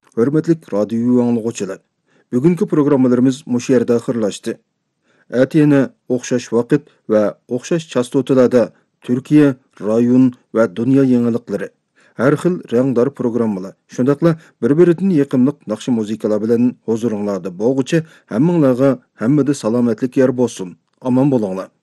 Hörmetlik radio anlıqçılar. Bugünkü programmalarımız muş yerda ahırlaştı. Әтені оқшаш вақыт və оқшаш частоталарда Türkiye, rayon və dünya yenilikləri, hər xil rəngdar programmalar, şundaqla bir-birindən yaqınlıq naqşı muzikalar bilan huzuringlarda bo'lguchi hammanglarga hammada salomatlik yer bo'lsin. Aman bo'linglar.